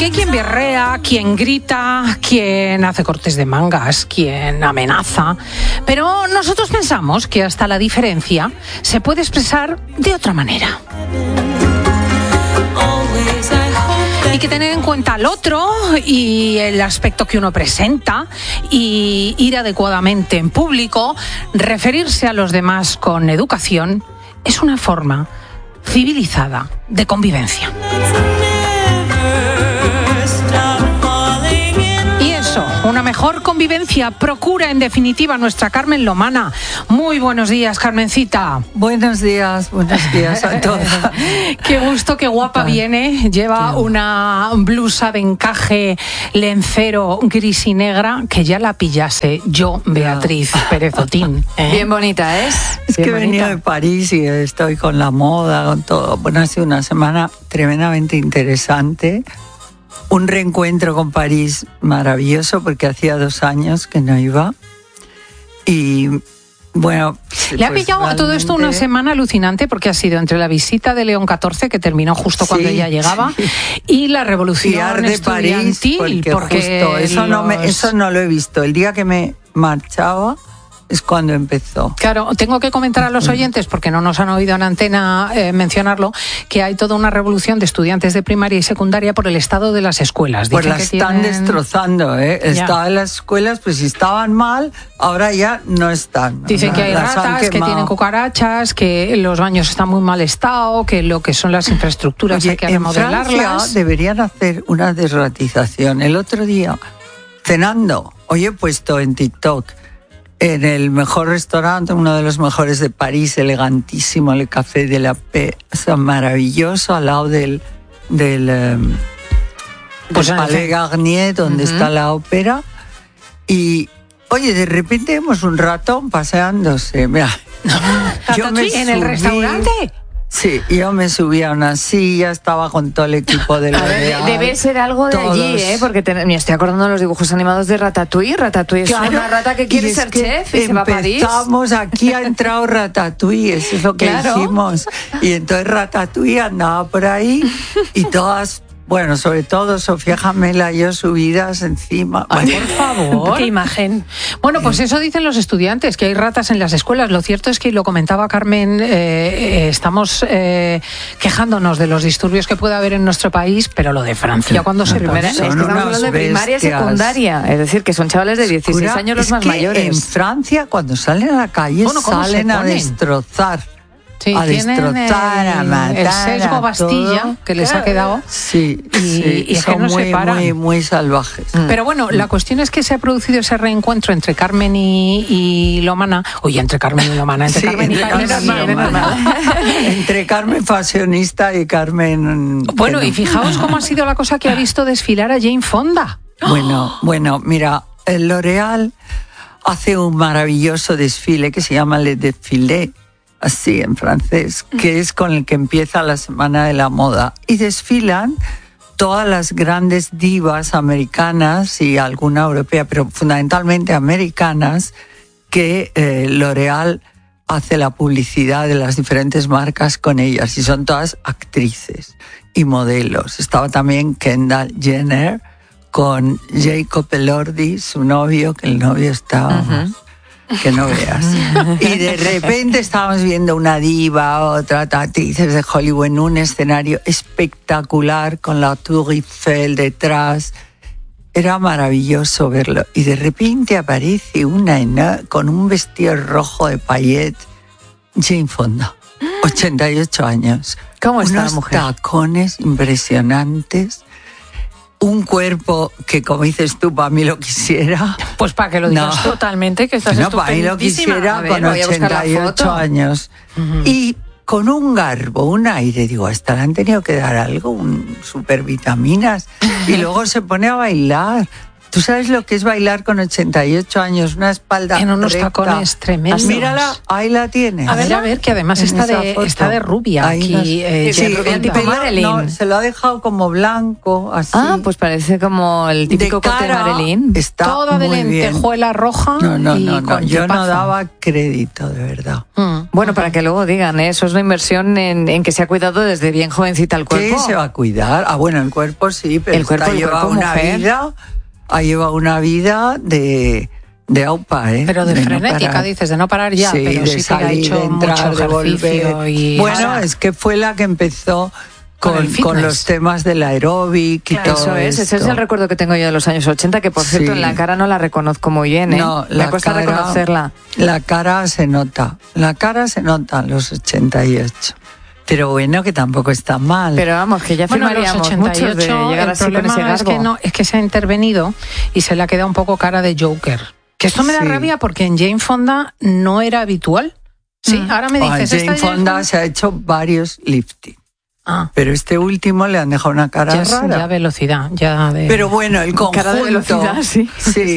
Porque hay quien berrea, quien grita, quien hace cortes de mangas, quien amenaza. Pero nosotros pensamos que hasta la diferencia se puede expresar de otra manera. Hay que tener en cuenta al otro y el aspecto que uno presenta y ir adecuadamente en público, referirse a los demás con educación, es una forma civilizada de convivencia. Y eso, una mejor convivencia procura en definitiva nuestra Carmen Lomana. Muy buenos días, Carmencita. Buenos días a todos. Qué gusto, qué guapa viene. Lleva una blusa de encaje lencero gris y negra que ya la pillase yo, Beatriz Pérez Otín. Bien bonita es. Es que he venido de París y estoy con la moda, con todo. Bueno, ha sido una semana tremendamente interesante. Un reencuentro con París maravilloso porque hacía 2 años que no iba. Y bueno, le ha pillado a todo esto una semana alucinante porque ha sido entre la visita de León XIV, que terminó justo cuando ella llegaba, y la revolución de estudiantil. París, porque justo, eso no lo he visto. El día que me marchaba es cuando empezó. Claro, tengo que comentar a los oyentes, porque no nos han oído en antena mencionarlo, que hay toda una revolución de estudiantes de primaria y secundaria por el estado de las escuelas. Pues las están destrozando, ¿eh? Estaban las escuelas, pues si estaban mal, ahora ya no están. Dicen que hay ratas, que tienen cucarachas, que los baños están muy mal estado, que lo que son las infraestructuras hay que remodelarlas. En Francia deberían hacer una desratización. El otro día, cenando, hoy he puesto en TikTok, en el mejor restaurante, uno de los mejores de París, elegantísimo, el Café de la Paix, o sea, maravilloso, al lado del Palais Garnier, donde está la ópera. Y, oye, de repente vemos un ratón paseándose. Mira, yo me subí, ¿en el restaurante? Sí, yo me subí a una silla, estaba con todo el equipo de L'Oréal. Debe ser algo de allí, porque me estoy acordando de los dibujos animados de Ratatouille. Ratatouille es una rata que quiere ser chef y se va a París. Empezamos, aquí ha entrado Ratatouille, eso es lo que dijimos. Y entonces Ratatouille andaba por ahí y todas... Bueno, sobre todo Sofía Jamela y yo subidas encima. Ay, por favor. Qué imagen. Bueno, pues eso dicen los estudiantes, que hay ratas en las escuelas. Lo cierto es que, lo comentaba Carmen, estamos quejándonos de los disturbios que puede haber en nuestro país, pero lo de Francia, cuando se pone... Es que estamos hablando de primaria y secundaria, es decir, que son chavales de 16 años los más mayores. En Francia, cuando salen a la calle, salen a destrozar. Sí, a destrozar, a matar, el sesgo Bastilla todo, que les ha quedado. Sí, y es que no muy, se paran. muy salvajes. Pero bueno, la cuestión es que se ha producido ese reencuentro entre Carmen y Lomana. Oye, entre Carmen y Lomana, entre Carmen y Carmen. Entre Carmen fashionista y Carmen... Bueno, y fijaos cómo ha sido la cosa que ha visto desfilar a Jane Fonda. Bueno, mira, el L'Oréal hace un maravilloso desfile que se llama Le Défilé, así en francés, que es con el que empieza la Semana de la Moda. Y desfilan todas las grandes divas americanas y alguna europea, pero fundamentalmente americanas, que L'Oréal hace la publicidad de las diferentes marcas con ellas. Y son todas actrices y modelos. Estaba también Kendall Jenner con Jacob Elordi, su novio, que el novio estaba... que no veas. Y de repente estábamos viendo una diva, otra actrices de Hollywood en un escenario espectacular con la Tour Eiffel detrás. Era maravilloso verlo. Y de repente aparece una con un vestido rojo de paillettes, Jane Fonda, 88 años. ¿Cómo está la mujer? Unos tacones impresionantes. Un cuerpo que, como dices tú, para mí lo quisiera. Pues para que lo digas totalmente, que estás para mí lo quisiera con 88 años. Y con un garbo, un aire, digo, hasta le han tenido que dar algo, un supervitaminas. Y luego se pone a bailar. ¿Tú sabes lo que es bailar con 88 años? Una espalda en unos recta. tacones tremendos. Mírala, ahí la tienes. A ver, que además está de rubia. Aquí, sí, rubia tipo Marilyn. No, se lo ha dejado como blanco, así. Ah, pues parece como el típico corte de Marilyn. Está toda de lentejuela roja. No, yo tipazo. no daba crédito, de verdad. Bueno, para que luego digan, eso es una inversión en que se ha cuidado desde bien jovencita el cuerpo. ¿Qué se va a cuidar? Ah, bueno, el cuerpo sí, pero el cuerpo ha llevado una vida de aupa, ¿eh? Pero de frenética, dices, de no parar ya, sí, pero sí salir, que ha hecho entrar, mucho ejercicio. Y bueno, es que fue la que empezó con los temas del aeróbic y todo ese es el recuerdo que tengo yo de los años 80, que por cierto en la cara no la reconozco muy bien, ¿eh? No, me cuesta reconocerla. La cara se nota en los 88. Pero bueno, que tampoco está mal. Pero vamos, que ya firmaríamos muchos de llegar así con ese garbo. Es que se ha intervenido y se le ha quedado un poco cara de Joker. Que esto me da rabia porque en Jane Fonda no era habitual. Sí, ahora me dices... Jane Fonda se ha hecho varios lifting. Pero este último le han dejado una cara rara. Ya velocidad, Pero bueno, el conjunto... Cara de velocidad, sí.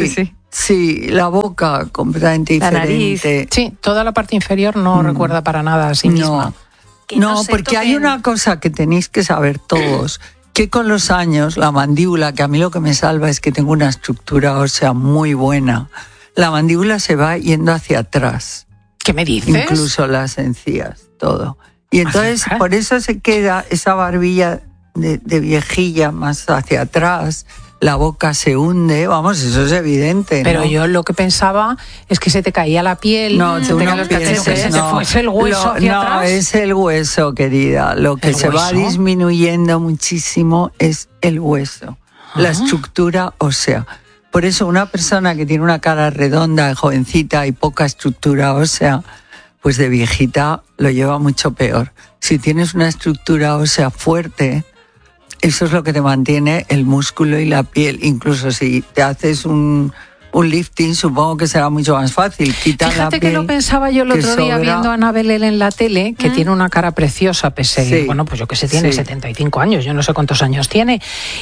Sí, la boca completamente diferente. La nariz. Sí, toda la parte inferior no recuerda para nada a sí misma. No, porque hay una cosa que tenéis que saber todos, que con los años la mandíbula, que a mí lo que me salva es que tengo una estructura ósea muy buena, la mandíbula se va yendo hacia atrás. ¿Qué me dices? Incluso las encías, todo. Y entonces por eso se queda esa barbilla de viejilla más hacia atrás, la boca se hunde, vamos, eso es evidente, ¿no? Pero yo lo que pensaba es que se te caía la piel, se te caían los cachetes, que se te fuese el hueso hacia atrás. No, es el hueso, querida. Lo que se va disminuyendo muchísimo es el hueso, la estructura ósea. Por eso una persona que tiene una cara redonda, jovencita y poca estructura ósea, pues de viejita lo lleva mucho peor. Si tienes una estructura ósea fuerte, eso es lo que te mantiene el músculo y la piel. Incluso si te haces un lifting, supongo que será mucho más fácil. Fíjate que lo pensaba yo el otro día viendo a Annabel en la tele, que tiene una cara preciosa, pese bueno, pues yo que sé, tiene 75 años, yo no sé cuántos años tiene.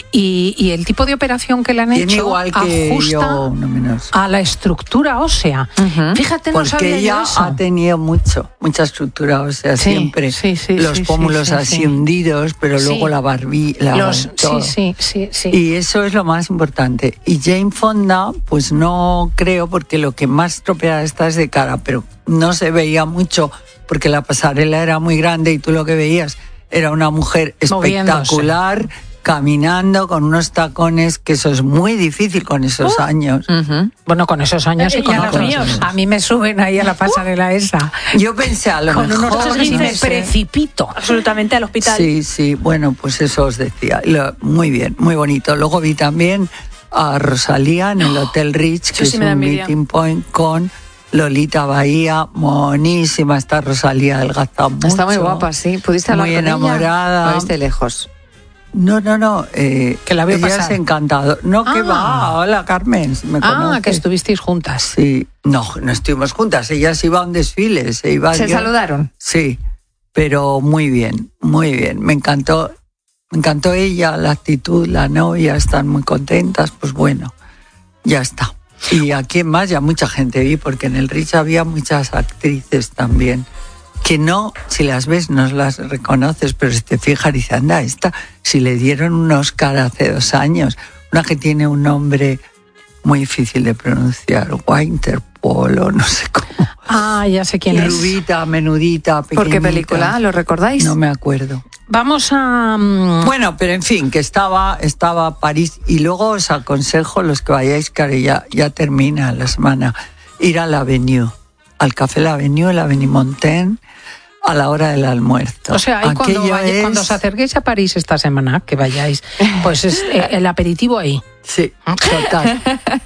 Y el tipo de operación que le han hecho igual que ajusta yo, no menos, a la estructura ósea. Fíjate, no sabía porque ella yo eso. ha tenido mucha estructura ósea siempre. Los pómulos así hundidos, pero luego la barbilla, todo. Sí. Y eso es lo más importante. Y Jane Fonda, pues no creo, porque lo que más estropeada está es de cara, pero no se veía mucho porque la pasarela era muy grande y tú lo que veías era una mujer espectacular caminando con unos tacones, que eso es muy difícil con esos años. Bueno, con esos años y con los míos. A mí me suben ahí a la pasarela esa. Yo pensé a lo con mejor... unos tacones y me precipito absolutamente al hospital. Sí, bueno, pues eso os decía. Muy bien, muy bonito. Luego vi también a Rosalía en el Hotel Ritz, que es un meeting point con Lolita Bahía, monísima, está Rosalía, adelgaza mucho. Está muy guapa, sí. ¿Pudiste hablar muy con enamorada. ella? ¿O viste lejos? No, que la veo ella pasar. es encantado. No, que va, hola Carmen, me conoces. Que estuvisteis juntas. Sí, no estuvimos juntas, ellas iban a un desfile. ¿Se saludaron? Sí, pero muy bien, me encantó. Me encantó ella, la actitud, la novia, están muy contentas, pues bueno, ya está. Y aquí en más ya mucha gente vi, porque en el Ritz había muchas actrices también, que no, si las ves no las reconoces, pero si te fijas dices, anda, esta, si le dieron un Oscar hace 2 años, una que tiene un nombre muy difícil de pronunciar, Winterpol o no sé cómo. Ya sé quién es. Rubita, menudita, pequeñita. ¿Por qué película? ¿Lo recordáis? No me acuerdo. Vamos a... Bueno, pero en fin, que estaba París, y luego os aconsejo, los que vayáis, que ya termina la semana, ir a la Avenue, al Café La Avenue, la Avenue Montaigne, a la hora del almuerzo. O sea, cuando os acerquéis a París esta semana, que vayáis, pues es el aperitivo ahí. Sí, total.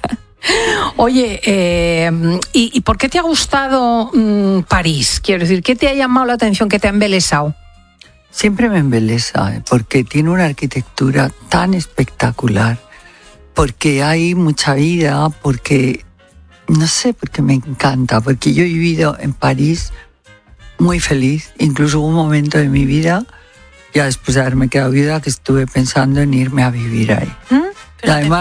Oye, ¿y por qué te ha gustado París? Quiero decir, ¿qué te ha llamado la atención, qué te ha embelesado? Siempre me embelesa, porque tiene una arquitectura tan espectacular, porque hay mucha vida, porque, no sé, porque me encanta, porque yo he vivido en París muy feliz, incluso hubo un momento de mi vida, ya después de haberme quedado viuda, que estuve pensando en irme a vivir ahí. Y además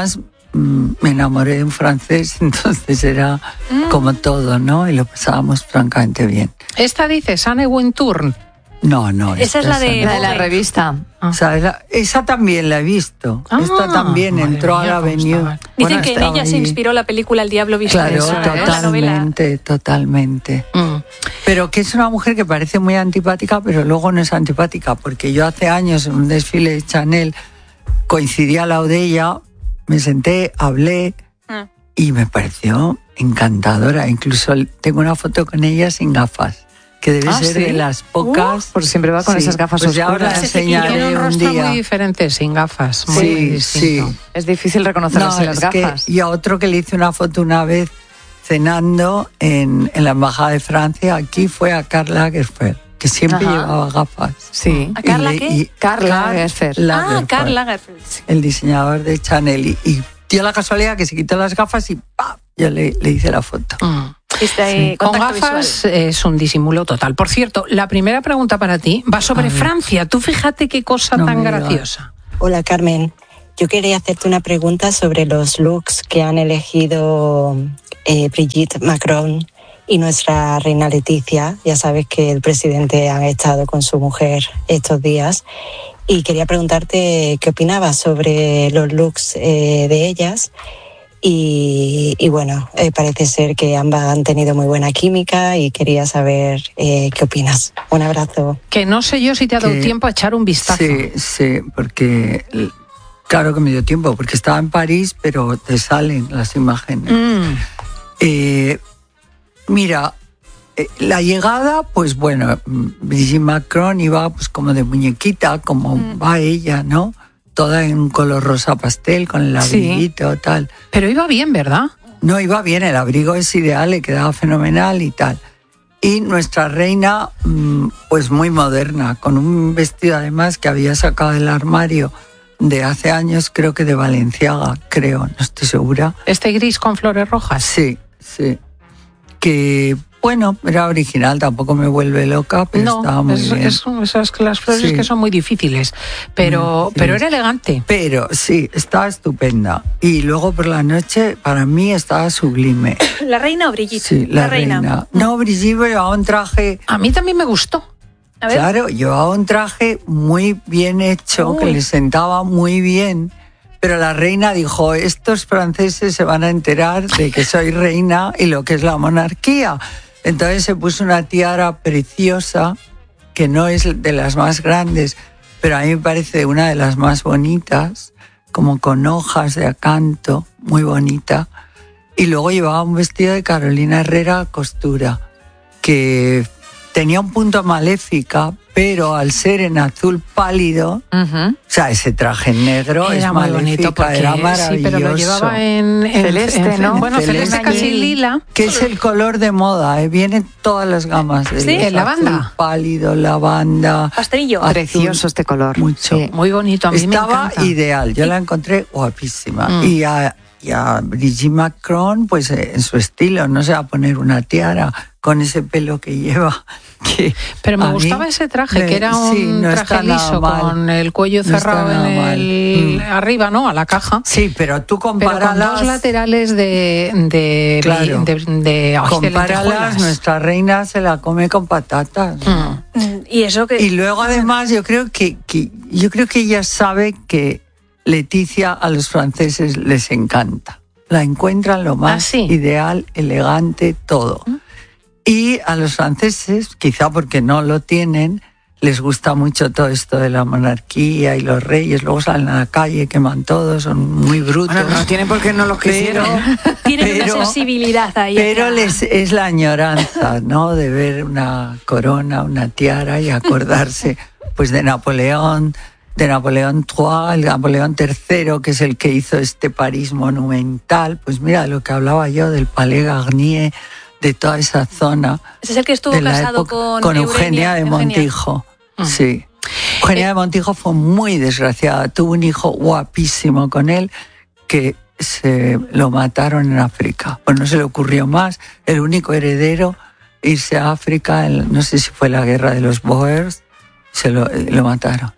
me enamoré de un francés, entonces era como todo, ¿no? Y lo pasábamos francamente bien. Esta dice Anne Wintour. No. Esa es la de la revista. O sea, esa también la he visto. Esta también entró a la Avenue. Dicen que en ella se inspiró la película El Diablo Viste Claro, del Sol, totalmente. Pero que es una mujer que parece muy antipática, pero luego no es antipática, porque yo hace años en un desfile de Chanel coincidí al lado de ella, me senté, hablé y me pareció encantadora. Incluso tengo una foto con ella sin gafas, que debe ser de las pocas. Por siempre va con esas gafas pues oscuras. Ahora la enseñaré un día. Muy diferente, sin gafas. Muy distinto. Sí. Es difícil reconocerlas en las gafas. Y a otro que le hice una foto una vez cenando en la Embajada de Francia, aquí fue a Karl Lagerfeld, que siempre llevaba gafas. Sí. ¿A Karl qué? Karl Lagerfeld. Karl Lagerfeld. Sí. El diseñador de Chanel. Y dio la casualidad que se quitó las gafas y ¡pam! Yo le hice la foto. Con gafas es un disimulo total. Por cierto, la primera pregunta para ti va sobre Francia. Tú fíjate qué cosa tan graciosa. Hola, Carmen. Yo quería hacerte una pregunta sobre los looks que han elegido Brigitte Macron y nuestra reina Leticia. Ya sabes que el presidente ha estado con su mujer estos días. Y quería preguntarte qué opinabas sobre los looks de ellas. Y bueno, parece ser que ambas han tenido muy buena química y quería saber qué opinas. Un abrazo. Que no sé yo si te ha dado tiempo a echar un vistazo. Sí, porque claro que me dio tiempo, porque estaba en París, pero te salen las imágenes. Mira, la llegada, pues bueno, Brigitte Macron iba pues como de muñequita, como va ella, ¿no? Toda en un color rosa pastel, con el abriguito, tal. Pero iba bien, ¿verdad? No, iba bien, el abrigo es ideal, le quedaba fenomenal y tal. Y nuestra reina, pues muy moderna, con un vestido además que había sacado del armario de hace años, creo que de Balenciaga, no estoy segura. ¿Este gris con flores rojas? Sí. Que... Bueno, era original, tampoco me vuelve loca, pero estaba muy bien. Esas las flores que son muy difíciles, pero era elegante. Pero sí, estaba estupenda. Y luego por la noche, para mí estaba sublime. ¿La reina o Brigitte? Sí, la reina. No, Brigitte llevaba un traje... A mí también me gustó. A ver. Claro, llevaba un traje muy bien hecho, que le sentaba muy bien. Pero la reina dijo, estos franceses se van a enterar de que soy reina y lo que es la monarquía. Entonces se puso una tiara preciosa, que no es de las más grandes, pero a mí me parece una de las más bonitas, como con hojas de acanto, muy bonita. Y luego llevaba un vestido de Carolina Herrera costura, que tenía un punto maléfica, pero al ser en azul pálido, o sea, ese traje negro era es muy bonito porque, era maravilloso. Sí, pero lo llevaba en celeste, ¿no? Bueno, celeste casi lila. Que es el color de moda, vienen todas las gamas. ¿Sí? ¿El lavanda? Azul pálido, lavanda. Pastelillo. Azul, precioso este color. Mucho. Sí. Muy bonito, a mí me encanta. Estaba ideal, yo la encontré guapísima. Y a Brigitte Macron, pues en su estilo, no se va a poner una tiara con ese pelo que lleva. Pero me gustaba ese traje, que era un traje liso con el cuello cerrado arriba, ¿no? A la caja. Sí, pero tú compáralas. Pero con dos laterales de compáralas, nuestra reina se la come con patatas. Y luego además yo creo que ella sabe que Leticia a los franceses les encanta. La encuentran lo más ideal, elegante, todo. Y a los franceses, quizá porque no lo tienen, les gusta mucho todo esto de la monarquía y los reyes. Luego salen a la calle, queman todo, son muy brutos. Bueno, no tienen por qué no los quisieron. Tienen una sensibilidad ahí. Pero es la añoranza, ¿no? De ver una corona, una tiara y acordarse pues de Napoleón III, el Napoleón III, que es el que hizo este París monumental. Pues mira, lo que hablaba yo del Palais Garnier, de toda esa zona. Ese es el que estuvo casado con Eugenia de Montijo. Sí. Eugenia de Montijo fue muy desgraciada. Tuvo un hijo guapísimo con él que se lo mataron en África. Pues no se le ocurrió más. El único heredero, irse a África, no sé si fue la guerra de los Boers, lo mataron.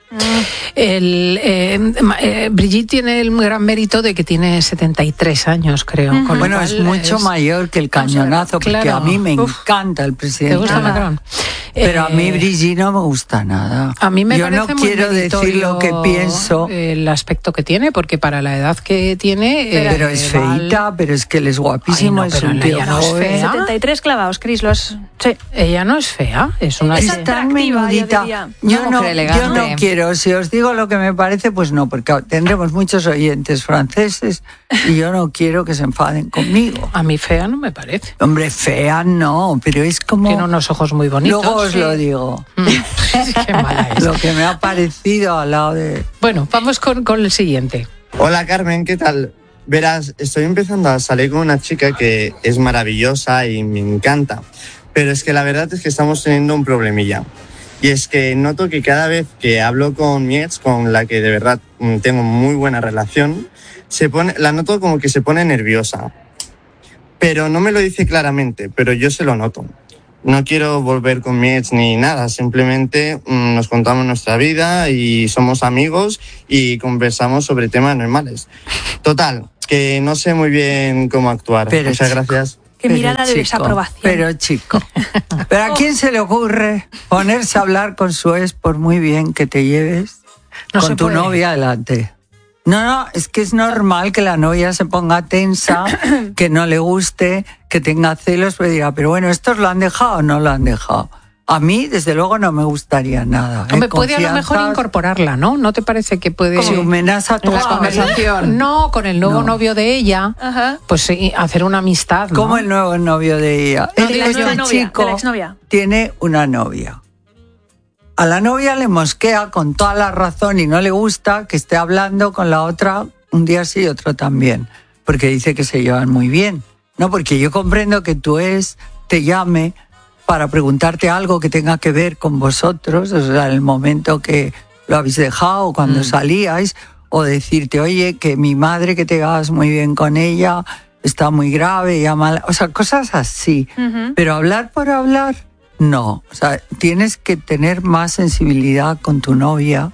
Brigitte tiene el gran mérito de que tiene 73 años, creo. Con bueno, es mucho mayor que el cañonazo, porque claro. A mí me encanta el presidente. ¿Te gusta Macron? Pero a mí Brigitte no me gusta nada. A mí me Yo parece no quiero decir lo que pienso. El aspecto que tiene, porque para la edad que tiene... pero es feita, pero es que él es guapísimo. Ay, no, es un tío no es fea. 73 clavados, Cris, Sí. Ella no es fea, es una... Es tan menudita. Yo no quiero, si os digo lo que me parece, pues no, porque tendremos muchos oyentes franceses y yo no quiero que se enfaden conmigo. A mí fea no me parece. Hombre, fea no, pero es como... Tiene unos ojos muy bonitos. Luego os lo digo. Qué mala es. Lo que me ha parecido al lado de... Bueno, vamos con el siguiente. Hola Carmen, ¿qué tal? Verás, estoy empezando a salir con una chica que es maravillosa y me encanta, pero es que la verdad es que estamos teniendo un problemilla. Y es que noto que cada vez que hablo con mi ex, con la que de verdad tengo muy buena relación, la noto como que se pone nerviosa. Pero no me lo dice claramente, pero yo se lo noto. No quiero volver con mi ex ni nada, simplemente nos contamos nuestra vida y somos amigos y conversamos sobre temas normales. Total, que no sé muy bien cómo actuar. Pero muchas gracias. Qué mirada de desaprobación. Pero chico, ¿pero a quién se le ocurre ponerse a hablar con su ex por muy bien que te lleves con tu novia delante? No, es que es normal que la novia se ponga tensa, que no le guste, que tenga celos, pero diga, pero bueno, ¿estos lo han dejado o no lo han dejado? A mí, desde luego, no me gustaría nada. Hombre, puede a lo mejor incorporarla, ¿no? ¿No te parece que puede...? Como amenaza toda la conversación. No, con el nuevo novio de ella, pues sí, hacer una amistad, ¿no? ¿Cómo el nuevo novio de ella? Este chico tiene una novia. A la novia le mosquea con toda la razón y no le gusta que esté hablando con la otra un día sí y otro también, porque dice que se llevan muy bien. No, porque yo comprendo que tu ex te llame para preguntarte algo que tenga que ver con vosotros, o sea, en el momento que lo habéis dejado, cuando salíais, o decirte, oye, que mi madre, que te llevas muy bien con ella, está muy grave, llama, o sea, cosas así. Pero hablar por hablar, no. O sea, tienes que tener más sensibilidad con tu novia,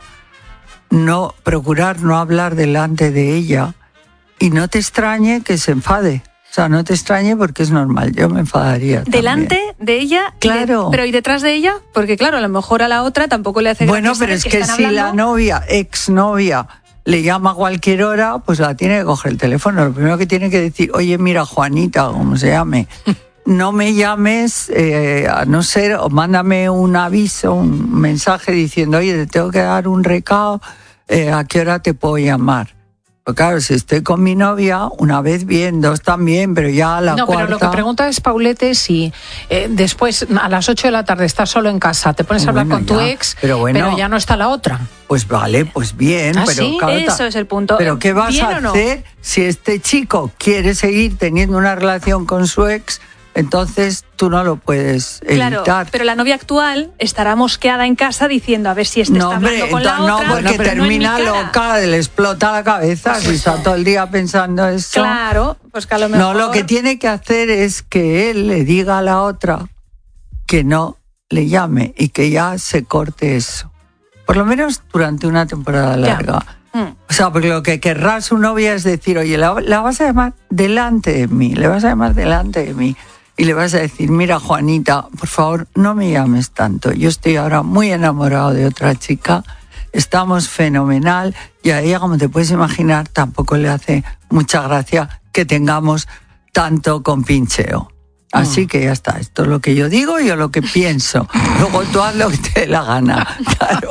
no procurar no hablar delante de ella y no te extrañe que se enfade. O sea, no te extrañe porque es normal, yo me enfadaría ¿Delante también. de ella? Claro. ¿Pero y detrás de ella? Porque claro, a lo mejor a la otra tampoco le hace gracia. Bueno, pero es que si la novia, exnovia, le llama a cualquier hora, pues la tiene que coger el teléfono. Lo primero que tiene que decir, oye, mira, Juanita, como se llame, no me llames, a no ser, o mándame un aviso, un mensaje diciendo, oye, te tengo que dar un recado, ¿a qué hora te puedo llamar? Pues claro, si estoy con mi novia, una vez bien, dos también, pero ya a la cuarta... No, pero lo que pregunta es, Paulette, si después a las 8 de la tarde estás solo en casa, te pones a hablar con tu ex, pero ya no está la otra. Pues vale, pues bien. ¿Ah, pero sí? Claro, eso es el punto. Pero ¿qué vas a hacer si este chico quiere seguir teniendo una relación con su ex? Entonces tú no lo puedes evitar. Claro, pero la novia actual estará mosqueada en casa diciendo a ver si está hablando con la otra. No, porque termina loca, le explota la cabeza si está todo el día pensando eso. Claro, pues que a lo mejor... No, lo que tiene que hacer es que él le diga a la otra que no le llame y que ya se corte eso. Por lo menos durante una temporada larga. O sea, porque lo que querrá su novia es decir, oye, la vas a llamar delante de mí, le vas a llamar delante de mí. Y le vas a decir, mira, Juanita, por favor, no me llames tanto. Yo estoy ahora muy enamorado de otra chica, estamos fenomenal y a ella, como te puedes imaginar, tampoco le hace mucha gracia que tengamos tanto compincheo. Así que ya está, esto es lo que yo digo y lo que pienso. Luego tú haz lo que te dé la gana, claro.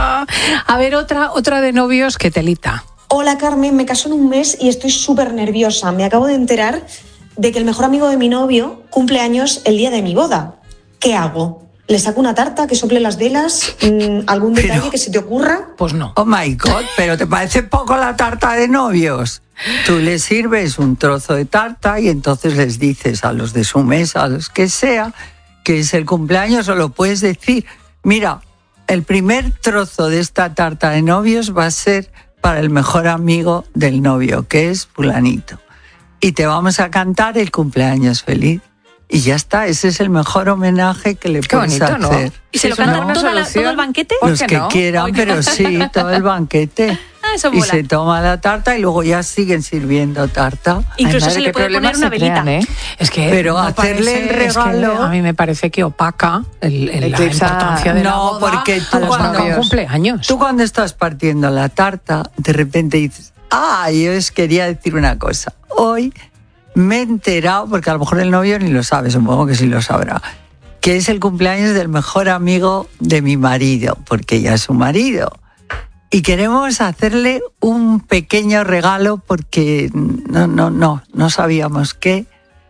A ver, otra de novios que telita. Hola, Carmen, me caso en un mes y estoy súper nerviosa. Me acabo de enterar de que el mejor amigo de mi novio cumple años el día de mi boda. ¿Qué hago? ¿Le saco una tarta, que sople las velas? ¿Algún detalle que se te ocurra? Pues no. Oh my God, pero ¿te parece poco la tarta de novios? Tú les sirves un trozo de tarta y entonces les dices a los de su mesa, a los que sea, que es el cumpleaños, o lo puedes decir, mira, el primer trozo de esta tarta de novios va a ser para el mejor amigo del novio, que es fulanito. Y te vamos a cantar el cumpleaños feliz. Y ya está, ese es el mejor homenaje que le puedes hacer. ¿No? ¿Y se lo cantan todo el banquete? Los que quieran, pero sí, todo el banquete. Eso y mola. se toma la tarta y luego ya siguen sirviendo tarta. Incluso Ay, madre, se le qué puede poner problemas una se velita. crean, ¿eh? Es que Pero no hacerle el regalo- es que a mí me parece que opaca la Eclipsa- importancia de la No, boda porque tú a los cuando- novios. Cumpleaños. Tú cuando estás partiendo la tarta, de repente dices, yo os quería decir una cosa. Hoy me he enterado, porque a lo mejor el novio ni lo sabe, supongo que sí lo sabrá, que es el cumpleaños del mejor amigo de mi marido, porque ya es su marido. Y queremos hacerle un pequeño regalo porque no sabíamos qué.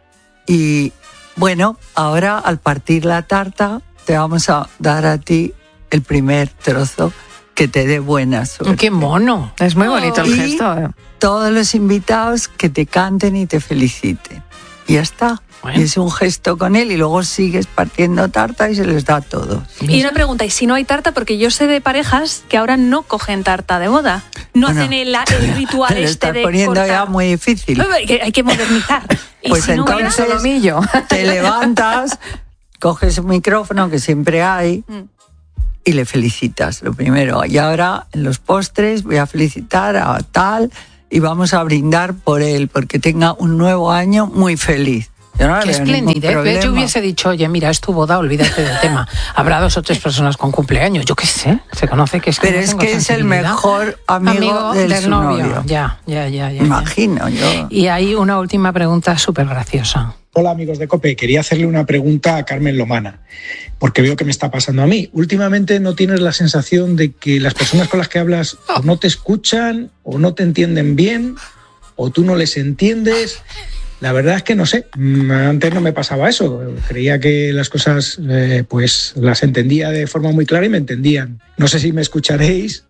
Y bueno, ahora al partir la tarta te vamos a dar a ti el primer trozo que te dé buena suerte. ¡Qué mono! Es muy bonito el Y gesto. todos los invitados que te canten y te feliciten. Y ya está. Bueno. Y es un gesto con él y luego sigues partiendo tarta y se les da a todos. Y una pregunta, ¿y si no hay tarta? Porque yo sé de parejas que ahora no cogen tarta de boda. No Bueno, hacen el ritual Te lo este estás de poniendo cortar. ya muy difícil. Hay que modernizar. Y Pues si no hubiera- entonces solomillo. te levantas, coges un micrófono que siempre hay y le felicitas, lo primero. Y ahora en los postres voy a felicitar a tal y vamos a brindar por él, porque tenga un nuevo año muy feliz. Yo no le Qué veo ningún esplendidez. problema. Yo hubiese dicho, oye, mira, es tu boda, olvídate del tema. Habrá 2 o 3 personas con cumpleaños. Yo qué sé, se conoce que es que Pero no es tengo que es el sensibilidad. mejor amigo del su novio. Ya. Imagino yo. Y hay una última pregunta súper graciosa. Hola amigos de COPE, quería hacerle una pregunta a Carmen Lomana, porque veo que me está pasando a mí. Últimamente no tienes la sensación de que las personas con las que hablas o no te escuchan o no te entienden bien o tú no les entiendes. La verdad es que no sé, antes no me pasaba eso. Creía que las cosas pues las entendía de forma muy clara y me entendían. No sé si me escucharéis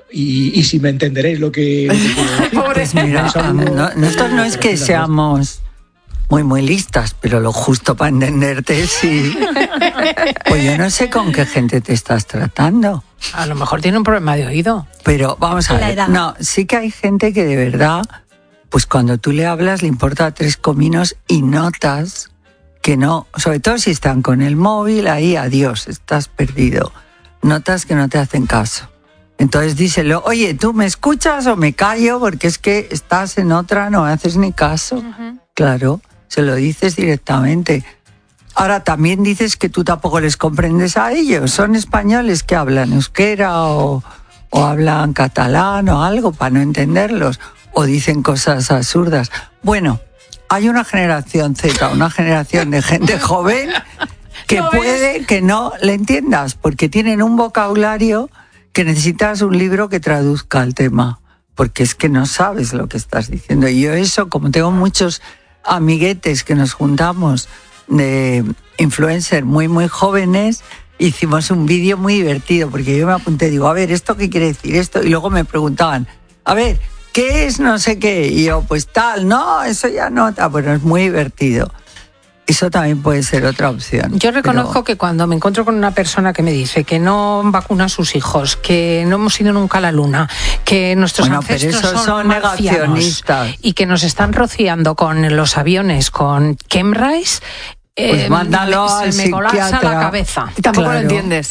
y si me entenderéis lo que quiero decir. Pues mira, nosotros no es que seamos muy listas, pero lo justo para entenderte, sí. Pues yo no sé con qué gente te estás tratando. A lo mejor tiene un problema de oído. Pero vamos a La ver, edad. no, sí que hay gente que de verdad, pues cuando tú le hablas le importa 3 cominos y notas que no, sobre todo si están con el móvil, ahí adiós, estás perdido. Notas que no te hacen caso. Entonces díselo, oye, ¿tú me escuchas o me callo? Porque es que estás en otra, no me haces ni caso. Claro, se lo dices directamente. Ahora también dices que tú tampoco les comprendes a ellos. Son españoles que hablan euskera o hablan catalán o algo para no entenderlos. O dicen cosas absurdas. Bueno, hay una generación Z, una generación de gente joven que puede que no le entiendas porque tienen un vocabulario que necesitas un libro que traduzca el tema, porque es que no sabes lo que estás diciendo. Y yo eso, como tengo muchos amiguetes que nos juntamos de influencers muy jóvenes, hicimos un vídeo muy divertido, porque yo me apunté, digo, a ver, ¿esto qué quiere decir esto? Y luego me preguntaban, a ver, ¿qué es no sé qué? Y yo, pues tal, no, eso ya no, bueno, es muy divertido. Eso también puede ser otra opción. Yo reconozco que cuando me encuentro con una persona que me dice que no vacuna a sus hijos, que no hemos ido nunca a la luna, que nuestros ancestros pero esos son marcianos negacionistas. y que nos están rociando con los aviones con chemtrails, Pues mándalo se al me colapsa psiquiatra. la cabeza. Y tampoco Claro. lo entiendes.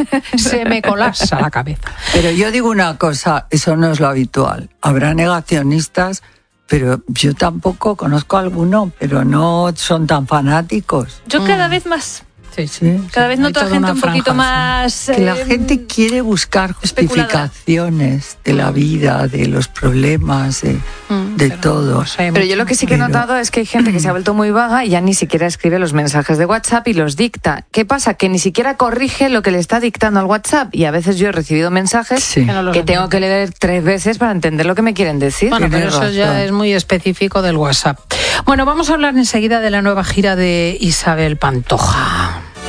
Se me colapsa la cabeza. Pero yo digo una cosa, eso no es lo habitual. Habrá negacionistas, pero yo tampoco conozco a alguno, pero no son tan fanáticos. Yo cada vez más. Sí. Cada vez Hay noto a toda gente una un poquito franja, más... Que la gente quiere buscar especuladora. justificaciones de la vida, de los problemas, de pero todo. no sé Pero yo lo que sí que he Pero- notado es que hay gente que se ha vuelto muy vaga y ya ni siquiera escribe los mensajes de WhatsApp y los dicta. ¿Qué pasa? Que ni siquiera corrige lo que le está dictando al WhatsApp. Y a veces yo he recibido mensajes Sí. Que no los que tengo entiendo. que leer 3 veces para entender lo que me quieren decir. Bueno, pero Tienes eso ya razón. es muy específico del WhatsApp. Bueno, vamos a hablar enseguida de la nueva gira de Isabel Pantoja.